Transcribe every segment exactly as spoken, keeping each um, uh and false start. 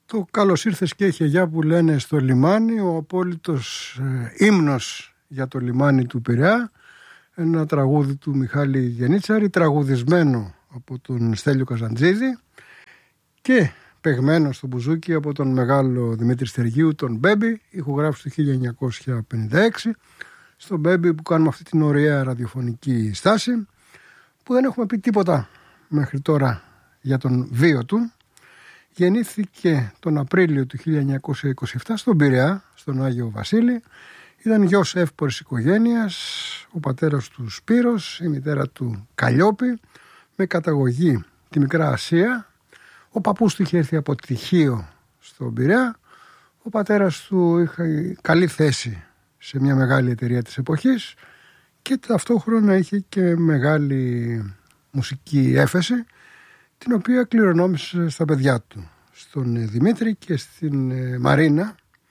Το «Καλώς ήρθες και είχε γεια» που λένε στο λιμάνι, ο απόλυτος ε, ύμνος για το λιμάνι του Πειραιά, ένα τραγούδι του Μιχάλη Γενίτσαρη, τραγουδισμένο από τον Στέλιο Καζαντζίδη και παιγμένο στο μπουζούκι από τον μεγάλο Δημήτρη Στεργίου, τον Μπέμπι, ηχογράφηση του χίλια εννιακόσια πενήντα έξι, στον Μπέμπι που κάνουμε αυτή την ωραία ραδιοφωνική στάση, που δεν έχουμε πει τίποτα μέχρι τώρα για τον βίο του. Γεννήθηκε τον Απρίλιο του χίλια εννιακόσια είκοσι επτά στον Πειραιά, στον Άγιο Βασίλη. Ήταν γιος εύπορης οικογένειας, ο πατέρας του Σπύρος, η μητέρα του Καλλιόπη, με καταγωγή τη Μικρά Ασία. Ο παππούς του είχε έρθει από Τυχείο στον Πειραιά. Ο πατέρας του είχε καλή θέση σε μια μεγάλη εταιρεία της εποχής και ταυτόχρονα είχε και μεγάλη μουσική έφεση, την οποία κληρονόμησε στα παιδιά του, στον Δημήτρη και στην Μαρίνα.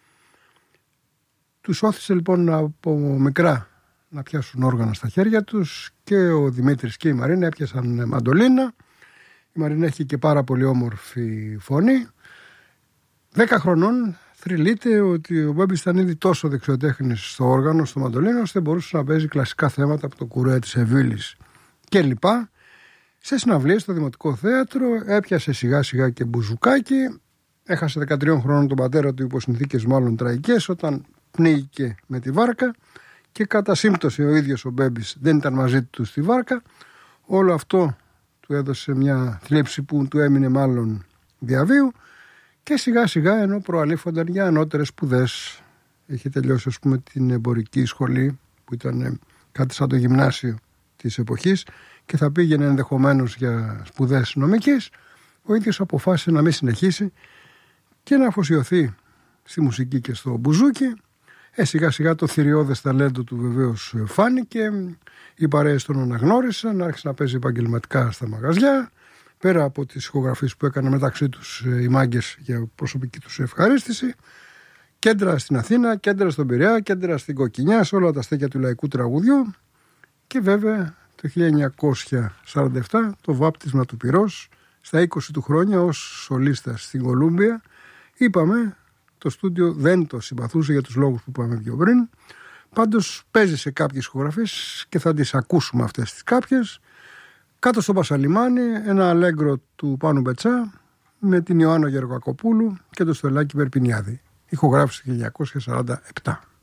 Τους όθησε λοιπόν από μικρά να πιάσουν όργανα στα χέρια τους και ο Δημήτρης και η Μαρίνα έπιασαν μαντολίνα. Η Μαρίνα έχει και πάρα πολύ όμορφη φωνή. Δέκα χρονών θρυλείται ότι ο Μπέμπης ήταν ήδη τόσο δεξιοτέχνης στο όργανο, στο μαντολίνο, ώστε μπορούσε να παίζει κλασικά θέματα από το κουρέ της Εβίλης και λοιπά. Σε συναυλίες στο Δημοτικό Θέατρο έπιασε σιγά σιγά και μπουζουκάκι. Έχασε δεκατρία χρόνων τον πατέρα του υπό συνθήκες μάλλον τραγικές, όταν πνίγηκε με τη βάρκα και κατά σύμπτωση ο ίδιος ο Μπέμπης δεν ήταν μαζί του στη βάρκα. Όλο αυτό του έδωσε μια θλίψη που του έμεινε μάλλον διαβίου και σιγά σιγά, ενώ προαλήφονταν για ανώτερες σπουδές, είχε τελειώσει ας πούμε την εμπορική σχολή που ήταν κάτι σαν το γυμνάσιο της εποχής και θα πήγαινε ενδεχομένως για σπουδές νομικής, ο ίδιος αποφάσισε να μην συνεχίσει και να αφοσιωθεί στη μουσική και στο μπουζούκι. Ε, σιγά σιγά το θηριώδες ταλέντο του βεβαίως φάνηκε, οι παρέες τον αναγνώρισαν, άρχισε να παίζει επαγγελματικά στα μαγαζιά, πέρα από τις ηχογραφίες που έκαναν μεταξύ τους οι μάγκες για προσωπική τους ευχαρίστηση. Κέντρα στην Αθήνα, κέντρα στον Πειραιά, κέντρα στην Κοκκινιά, σε όλα τα στέκια του λαϊκού τραγουδιού και βέβαια το χίλια εννιακόσια σαράντα επτά το βάπτισμα του πυρός στα είκοσι του χρόνια ως σολίστας στην Κολούμπια. Είπαμε, το στούντιο δεν το συμπαθούσε για τους λόγους που είπαμε πιο πριν. Πάντως παίζει σε κάποιες ηχογραφίες και θα τις ακούσουμε αυτές τις κάποιες. Κάτω στο Πασαλιμάνι ένα αλέγκρο του Πάνου Μπετσά με την Ιωάννα Γεωργακοπούλου και το Στελάκη Περπινιάδη. Ηχογράφηση χίλια εννιακόσια σαράντα επτά.